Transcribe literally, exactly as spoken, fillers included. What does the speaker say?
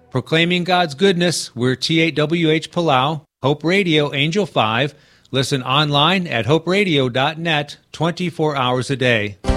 Proclaiming God's goodness, we're T eight W H Palau, Hope Radio, Angel five. Listen online at hope radio dot net twenty-four hours a day.